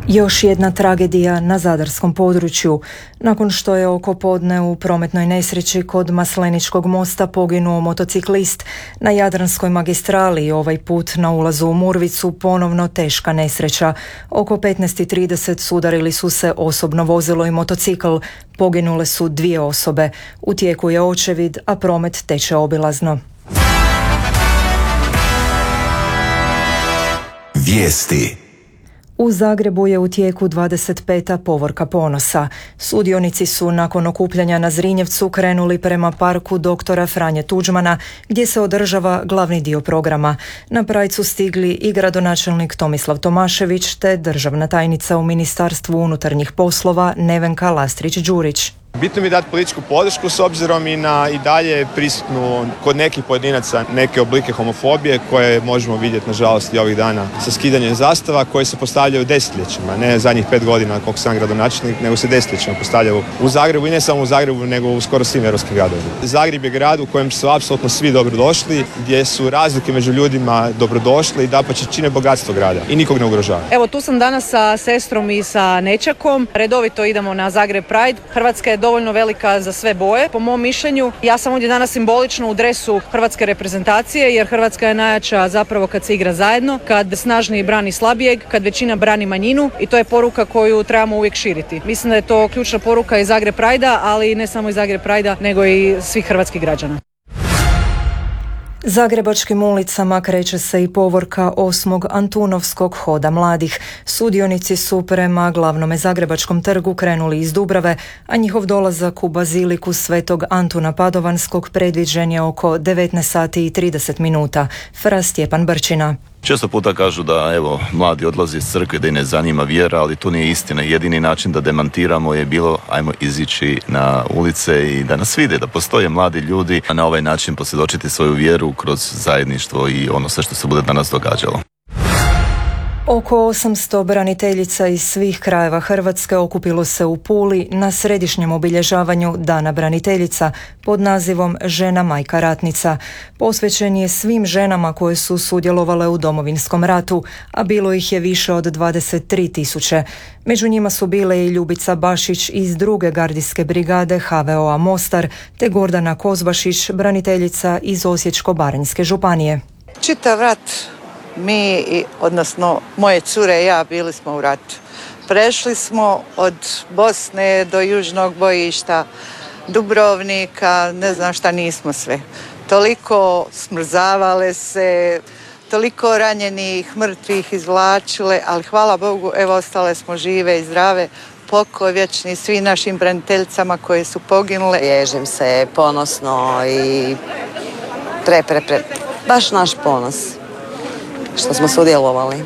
Još jedna tragedija na zadarskom području. Nakon što je oko podne u prometnoj nesreći kod Masleničkog mosta poginuo motociklist, na Jadranskoj magistrali ovaj put na ulazu u Murvicu ponovno teška nesreća. Oko 15:30 sudarili su se osobno vozilo i motocikl. Poginule su 2 osobe. U tijeku je očevid, a promet teče obilazno. Vijesti. U Zagrebu je u tijeku 25. povorka ponosa. Sudionici su nakon okupljanja na Zrinjevcu krenuli prema parku doktora Franje Tuđmana, gdje se održava glavni dio programa. Na Pride su stigli i gradonačelnik Tomislav Tomašević te državna tajnica u Ministarstvu unutarnjih poslova Nevenka Lastrić-Đurić. Bitno mi je dati političku podršku s obzirom i na i dalje prisutnu kod nekih pojedinaca neke oblike homofobije koje možemo vidjeti nažalost i ovih dana sa skidanjem zastava koje se postavljaju desetljećima, ne zadnjih 5 godina koliko sam gradonačelnik, nego se desetljećima postavljaju u Zagrebu i ne samo u Zagrebu nego u skoro svim europskim gradovima. Zagreb je grad u kojem su apsolutno svi dobrodošli, gdje su razlike među ljudima dobrodošli i dapače čine bogatstvo grada i nikog ne ugrožava. Evo tu sam danas sa sestrom i sa nećakom, redovito idemo na Zagreb Pride. Hrvatska je dovoljno velika za sve boje, po mom mišljenju. Ja sam ovdje danas simbolično u dresu hrvatske reprezentacije, jer Hrvatska je najjača zapravo kad se igra zajedno, kad snažniji brani slabijeg, kad većina brani manjinu i to je poruka koju trebamo uvijek širiti. Mislim da je to ključna poruka iz Zagreb Pride-a, ali ne samo iz Zagreb Pride-a, nego i svih hrvatskih građana. Zagrebačkim ulicama kreće se i povorka 8. Antunovskog hoda mladih. Sudionici su prema glavnome Zagrebačkom trgu krenuli iz Dubrave, a njihov dolazak u baziliku Svetog Antuna Padovanskog predviđen je oko 19:30. Fra Stjepan Brčina. Često puta kažu da mladi odlaze iz crkve, da ih ne zanima vjera, ali to nije istina. Jedini način da demantiramo je bilo ajmo izići na ulice i da nas vide, da postoje mladi ljudi, a na ovaj način posvjedočiti svoju vjeru kroz zajedništvo i ono sve što se bude danas događalo. Oko 800 braniteljica iz svih krajeva Hrvatske okupilo se u Puli na središnjem obilježavanju Dana braniteljica pod nazivom Žena majka ratnica. Posvećen je svim ženama koje su sudjelovale u Domovinskom ratu, a bilo ih je više od 23.000. Među njima su bile i Ljubica Bašić iz 2. gardijske brigade HVO-a Mostar, te Gordana Kozbašić, braniteljica iz Osječko-baranjske županije. Čitav rat mi, odnosno moje cure i ja, bili smo u ratu. Prešli smo od Bosne do južnog bojišta, Dubrovnika, ne znam šta nismo sve. Toliko smrzavale se, toliko ranjenih, mrtvih izvlačile, ali hvala Bogu, evo ostale smo žive i zdrave. Pokoj vječni svim našim braniteljicama koje su poginule. Ježim se ponosno i baš naš ponos što smo sudjelovali.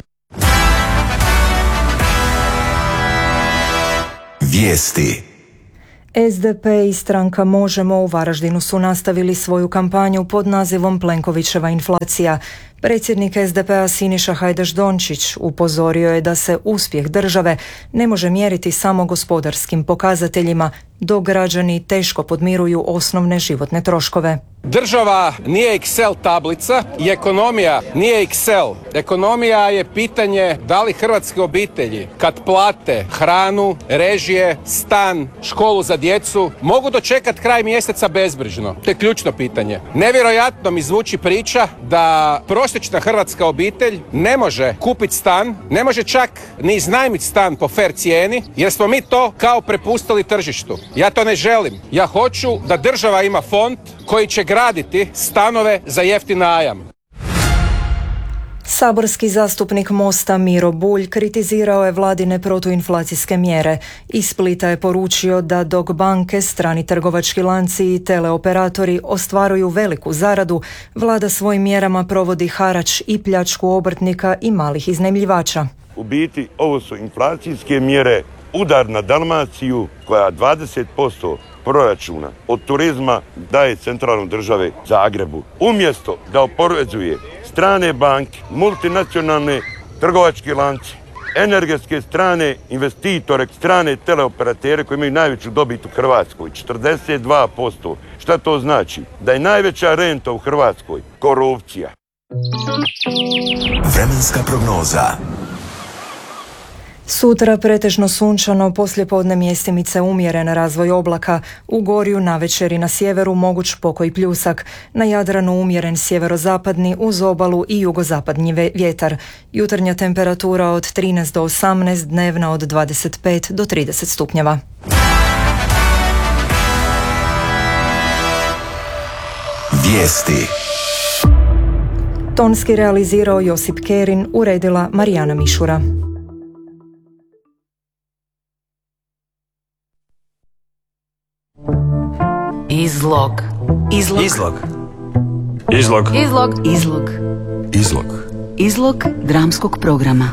Vijesti. SDP i stranka Možemo u Varaždinu su nastavili svoju kampanju pod nazivom Plenkovićeva inflacija. Predsjednik SDP-a Siniša Hajdaš Dončić upozorio je da se uspjeh države ne može mjeriti samo gospodarskim pokazateljima, dok građani teško podmiruju osnovne životne troškove. Država nije Excel tablica i ekonomija nije Excel. Ekonomija je pitanje da li hrvatske obitelji kad plate hranu, režije, stan, školu za djecu mogu dočekati kraj mjeseca bezbrižno. To je ključno pitanje. Nevjerojatno mi zvuči priča da prosječna hrvatska obitelj ne može kupiti stan, ne može čak ni iznajmiti stan po fair cijeni, jer smo mi to kao prepustili tržištu. Ja to ne želim. Ja hoću da država ima fond koji će graditi stanove za jeftin najam. Saborski zastupnik Mosta Miro Bulj kritizirao je vladine protuinflacijske mjere. Iz Splita je poručio da dok banke, strani trgovački lanci i teleoperatori ostvaruju veliku zaradu, vlada svojim mjerama provodi harač i pljačku obrtnika i malih iznajmljivača. U biti ovo su inflacijske mjere, udar na Dalmaciju koja 20% proračuna od turizma daje centralnoj države Zagrebu. Umjesto da oporezuje strane banke, multinacionalne trgovački lanci, energetske strane investitore, strane teleoperatere koji imaju najveću dobit u Hrvatskoj, 42%. Šta to znači? Da je najveća renta u Hrvatskoj korupcija. Vremenska prognoza. Sutra pretežno sunčano, poslijepodne mjestimice umjeren razvoj oblaka, u Gorju navečer i na sjeveru moguć pokoj pljusak, na Jadranu umjeren sjeverozapadni uz obalu i jugozapadni vjetar. Jutarnja temperatura od 13 do 18, dnevna od 25 do 30 stupnjeva. Vijesti. Tonski realizirao Josip Kerin, uredila Marijana Mišura. Izlog. Izlog. Izlog. Izlog. Izlog. Izlog. Izlog. Izlog dramskog programa.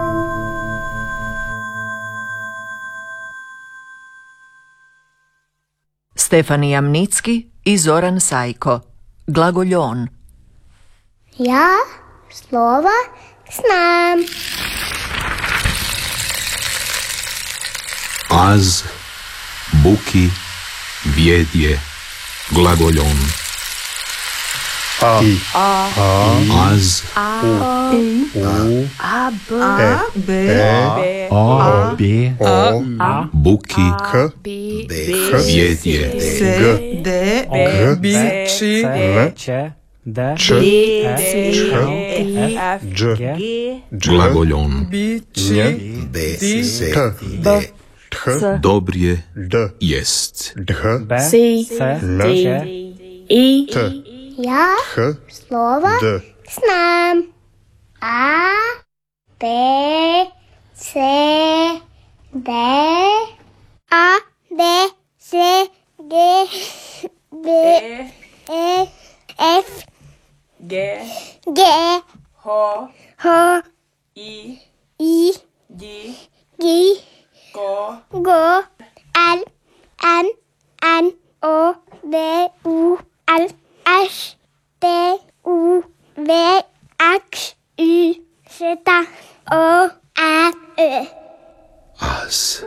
Stefanija Mnicki i Zoran Sajko. Glagoljon. Ja slova znam. Az, buki, vjedje, glagoljon. Az, buki, vjedje, glagoljon. Dob je jest. Ja slova znam. A, B, C, D, A, B, C, D, B, E, F, G, H, I, G, L, N, O, V, U, L, H, T, U, V, X, Y, Z, O, A, Ö. Az,